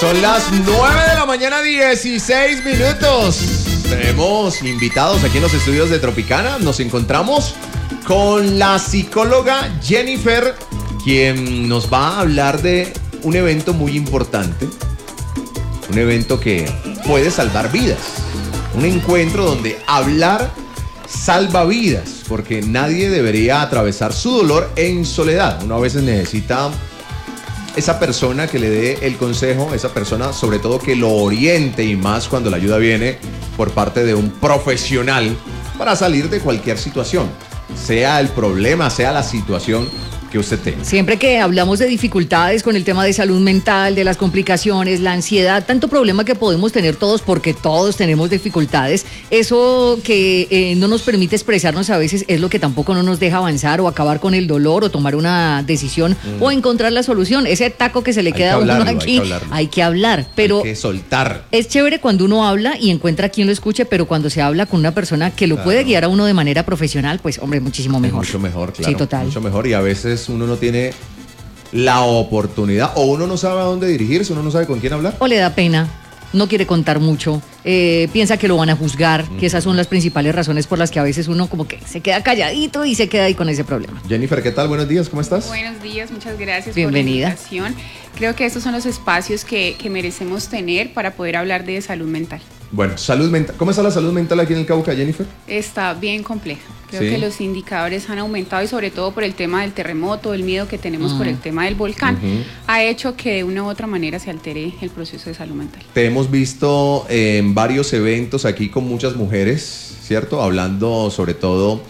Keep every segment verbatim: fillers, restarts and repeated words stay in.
Son las nueve de la mañana, dieciséis minutos. Tenemos invitados aquí en los estudios de Tropicana. Nos encontramos con la psicóloga Jennifer, quien nos va a hablar de un evento muy importante. Un evento que puede salvar vidas. Un encuentro donde hablar salva vidas, porque nadie debería atravesar su dolor en soledad. Uno a veces necesita esa persona que le dé el consejo, esa persona sobre todo que lo oriente, y más cuando la ayuda viene por parte de un profesional para salir de cualquier situación, sea el problema, sea la situación que usted tenga. Siempre que hablamos de dificultades con el tema de salud mental, de las complicaciones, la ansiedad, tanto problema que podemos tener todos, porque todos tenemos dificultades, eso que eh, no nos permite expresarnos a veces es lo que tampoco no nos deja avanzar o acabar con el dolor o tomar una decisión mm. o encontrar la solución. Ese taco que se le hay queda a uno aquí, hay que hablarlo. Hay que hablar, pero hay que soltar. Es chévere cuando uno habla y encuentra a quien lo escuche, pero cuando se habla con una persona que lo claro. puede guiar a uno de manera profesional, pues hombre, muchísimo mejor. Es mucho mejor, claro. Sí, total. Mucho mejor, y a veces uno no tiene la oportunidad, o uno no sabe a dónde dirigirse, uno no sabe con quién hablar. O le da pena, no quiere contar mucho, eh, piensa que lo van a juzgar, uh-huh. que esas son las principales razones por las que a veces uno como que se queda calladito y se queda ahí con ese problema. Jennifer, ¿qué tal? Buenos días, ¿cómo estás? Buenos días, muchas gracias. Bienvenida. Por la invitación. Creo que estos son los espacios que, que merecemos tener para poder hablar de salud mental. Bueno, salud mental. ¿Cómo está la salud mental aquí en el Cauca, Jennifer? Está bien compleja. Creo ¿Sí? que los indicadores han aumentado, y sobre todo por el tema del terremoto, el miedo que tenemos uh-huh. por el tema del volcán, uh-huh. ha hecho que de una u otra manera se altere el proceso de salud mental. Te hemos visto en varios eventos aquí con muchas mujeres, ¿cierto? Hablando sobre todo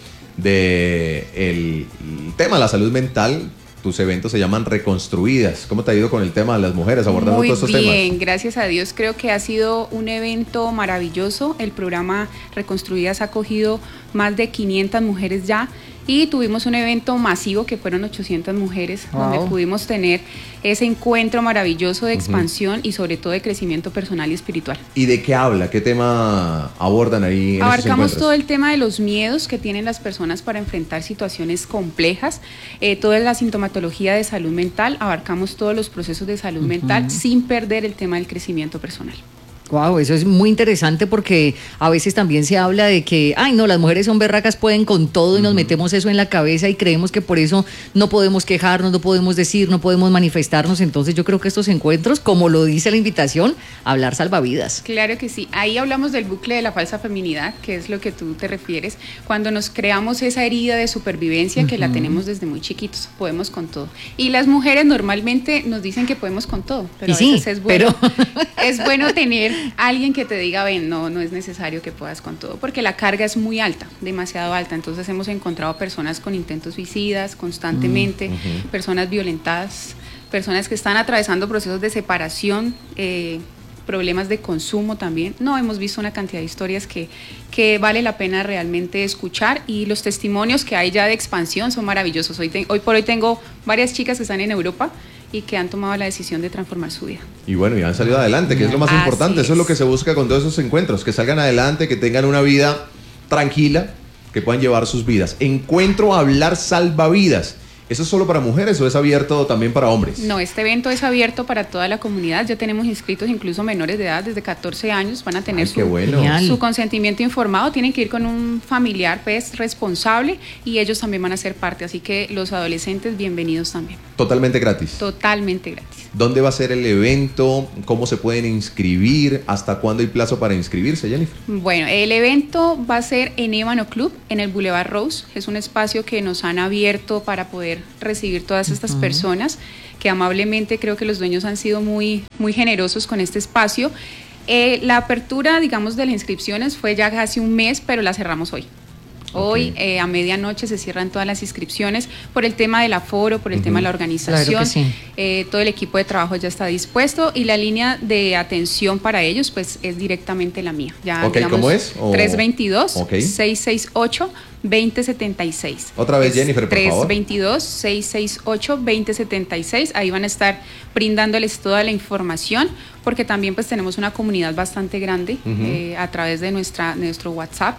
de el tema de la salud mental. Tus eventos se llaman Reconstruidas. ¿Cómo te ha ido con el tema de las mujeres abordando Muy todos estos temas? Muy bien, gracias a Dios. Creo que ha sido un evento maravilloso. El programa Reconstruidas ha acogido más de quinientas mujeres ya, y tuvimos un evento masivo que fueron ochocientas mujeres, wow. donde pudimos tener ese encuentro maravilloso de expansión uh-huh. y sobre todo de crecimiento personal y espiritual. ¿Y de qué habla? ¿Qué tema abordan ahí en Abarcamos todo el tema de los miedos que tienen las personas para enfrentar situaciones complejas, eh, toda la sintomatología de salud mental, abarcamos todos los procesos de salud uh-huh. mental sin perder el tema del crecimiento personal. Wow, eso es muy interesante, porque a veces también se habla de que, ay no, las mujeres son berracas, pueden con todo, y nos uh-huh. metemos eso en la cabeza y creemos que por eso no podemos quejarnos, no podemos decir, no podemos manifestarnos. Entonces yo creo que estos encuentros, como lo dice la invitación, hablar salvavidas. Claro que sí, ahí hablamos del bucle de la falsa feminidad, que es lo que tú te refieres, cuando nos creamos esa herida de supervivencia uh-huh. que la tenemos desde muy chiquitos, podemos con todo. Y las mujeres normalmente nos dicen que podemos con todo, pero y a sí, veces es bueno, pero... es bueno tener alguien que te diga, ven, no, no es necesario que puedas con todo, porque la carga es muy alta, demasiado alta. Entonces hemos encontrado personas con intentos suicidas constantemente, uh-huh. personas violentadas, personas que están atravesando procesos de separación, eh, problemas de consumo también. No, hemos visto una cantidad de historias que, que vale la pena realmente escuchar, y los testimonios que hay ya de expansión son maravillosos. Hoy, te, hoy por hoy tengo varias chicas que están en Europa y que han tomado la decisión de transformar su vida. Y bueno, y han salido adelante, que es lo más Así importante. es. Eso es lo que se busca con todos esos encuentros, que salgan adelante, que tengan una vida tranquila, que puedan llevar sus vidas. Encuentro Hablar Salvavidas. ¿Eso es solo para mujeres o es abierto también para hombres? No, este evento es abierto para toda la comunidad. Ya tenemos inscritos incluso menores de edad, desde catorce años, van a tener Ay, su, bueno. su consentimiento informado. Tienen que ir con un familiar pues, responsable, y ellos también van a ser parte. Así que los adolescentes, bienvenidos también. ¿Totalmente gratis? Totalmente gratis. ¿Dónde va a ser el evento? ¿Cómo se pueden inscribir? ¿Hasta cuándo hay plazo para inscribirse, Jennifer? Bueno, el evento va a ser en Ébano Club, en el Boulevard Rose. Es un espacio que nos han abierto para poder recibir todas estas uh-huh. personas, que amablemente creo que los dueños han sido muy, muy generosos con este espacio. Eh, la apertura, digamos, de las inscripciones fue ya casi un mes, pero la cerramos hoy. Hoy okay. eh, a medianoche se cierran todas las inscripciones por el tema del aforo, por el uh-huh. tema de la organización. Claro que sí. eh, todo el equipo de trabajo ya está dispuesto, y la línea de atención para ellos pues es directamente la mía. Ya, okay, digamos, ¿cómo es? O... tres dos dos, okay. seis seis ocho, dos cero siete seis. Otra vez, Jennifer, por favor. tres dos dos, seis seis ocho, dos cero siete seis. Ahí van a estar brindándoles toda la información, porque también pues tenemos una comunidad bastante grande uh-huh. eh, a través de nuestra, nuestro WhatsApp.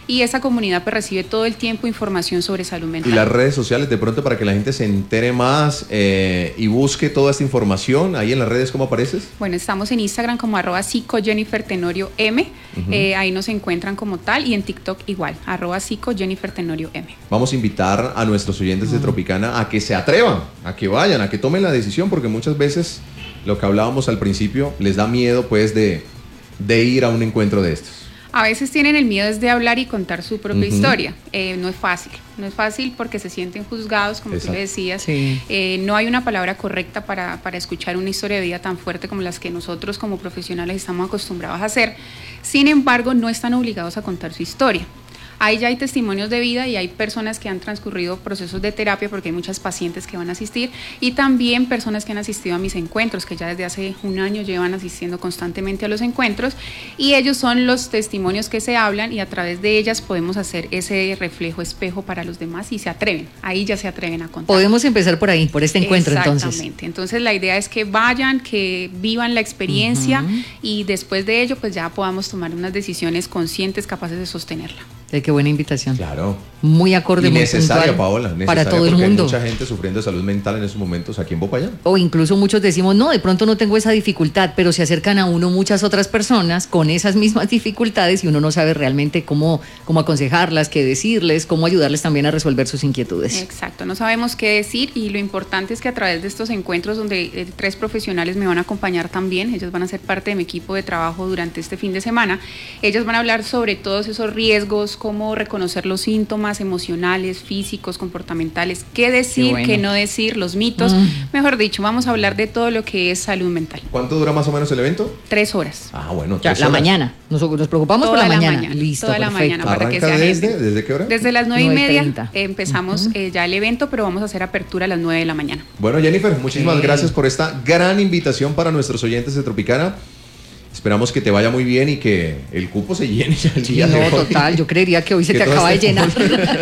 y esa comunidad pues recibe todo el tiempo información sobre salud mental. Y las redes sociales, de pronto, para que la gente se entere más eh, y busque toda esta información, ahí en las redes, ¿cómo apareces? Bueno, estamos en Instagram como arroba psico Jennifer Tenorio M, uh-huh. eh, ahí nos encuentran como tal, y en TikTok igual, arroba psico Jennifer Tenorio M. Vamos a invitar a nuestros oyentes uh-huh. de Tropicana a que se atrevan, a que vayan, a que tomen la decisión, porque muchas veces, lo que hablábamos al principio, les da miedo pues de, de ir a un encuentro de estos. A veces tienen el miedo de hablar y contar su propia uh-huh. historia. Eh, no es fácil, no es fácil porque se sienten juzgados, como Exacto. tú le decías. Sí. Eh, no hay una palabra correcta para, para escuchar una historia de vida tan fuerte como las que nosotros como profesionales estamos acostumbrados a hacer. Sin embargo, no están obligados a contar su historia. Ahí ya hay testimonios de vida y hay personas que han transcurrido procesos de terapia, porque hay muchas pacientes que van a asistir, y también personas que han asistido a mis encuentros, que ya desde hace un año llevan asistiendo constantemente a los encuentros, y ellos son los testimonios que se hablan, y a través de ellas podemos hacer ese reflejo espejo para los demás, y se atreven, ahí ya se atreven a contar. Podemos empezar por ahí, por este encuentro. Exactamente. Entonces. Exactamente, entonces la idea es que vayan, que vivan la experiencia, uh-huh. y después de ello pues ya podamos tomar unas decisiones conscientes, capaces de sostenerla. Eh, qué buena invitación. Claro. Muy acorde, y muy necesaria, puntual, Paola, necesaria, para todo el mundo. Hay mucha gente sufriendo de salud mental en estos momentos aquí en Popayán. O incluso muchos decimos, no, de pronto no tengo esa dificultad, pero se acercan a uno muchas otras personas con esas mismas dificultades y uno no sabe realmente cómo, cómo aconsejarlas, qué decirles, cómo ayudarles también a resolver sus inquietudes. Exacto, no sabemos qué decir, y lo importante es que a través de estos encuentros, donde eh, tres profesionales me van a acompañar también, ellos van a ser parte de mi equipo de trabajo durante este fin de semana, ellos van a hablar sobre todos esos riesgos, cómo reconocer los síntomas emocionales, físicos, comportamentales, qué decir, qué, bueno. qué no decir, los mitos. Mm. Mejor dicho, vamos a hablar de todo lo que es salud mental. ¿Cuánto dura más o menos el evento? Tres horas. Ah, bueno, ya, tres la horas. mañana. Nos, nos preocupamos toda por la, la mañana. mañana. Listo, toda perfecto. la mañana para ¿Arranca que sea desde, gente. ¿Desde qué hora? Desde las nueve y media eh, empezamos uh-huh. eh, ya el evento, pero vamos a hacer apertura a las nueve de la mañana. Bueno, Jennifer, muchísimas sí. gracias por esta gran invitación para nuestros oyentes de Tropicana. Esperamos que te vaya muy bien y que el cupo se llene ya el sí, día no, de hoy. total, yo creería que hoy se que te acaba de llenar.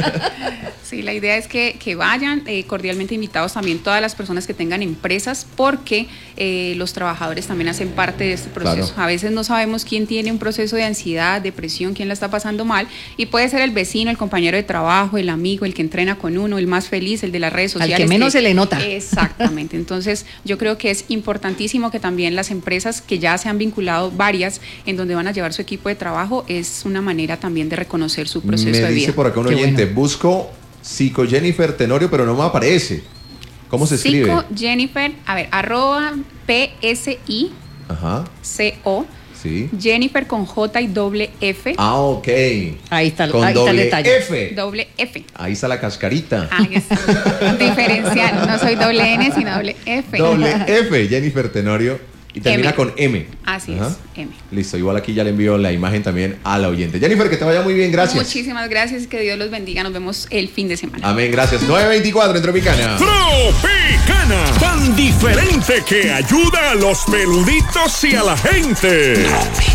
Sí, la idea es que, que vayan, eh, cordialmente invitados también todas las personas que tengan empresas, porque eh, los trabajadores también hacen parte de este proceso. Claro. A veces no sabemos quién tiene un proceso de ansiedad, depresión, quién la está pasando mal, y puede ser el vecino, el compañero de trabajo, el amigo, el que entrena con uno, el más feliz, el de las redes sociales. Al que menos que, se le nota. Exactamente. Entonces, yo creo que es importantísimo que también las empresas, que ya se han vinculado varias, en donde van a llevar su equipo de trabajo, es una manera también de reconocer su proceso me de vida. Me dice por acá un oyente, bueno. busco Psico Jennifer Tenorio, pero no me aparece. ¿Cómo se escribe? Psico Jennifer, a ver, arroba P S I C O Sí. Jennifer con J y doble F. Ah, ok. Ahí está, con ahí doble está el detalle. F. Doble F. Ahí está la cascarita. Ahí está. Diferencial. No soy doble N, sino doble F. Doble F, Jennifer Tenorio. Y termina M. con M. Así Ajá. es, M. Listo, igual aquí ya le envío la imagen también a la oyente. Jennifer, que te vaya muy bien, gracias. Muchísimas gracias y que Dios los bendiga. Nos vemos el fin de semana. Amén, gracias. nueve veinticuatro en Tropicana. Tropicana, tan diferente que ayuda a los peluditos y a la gente.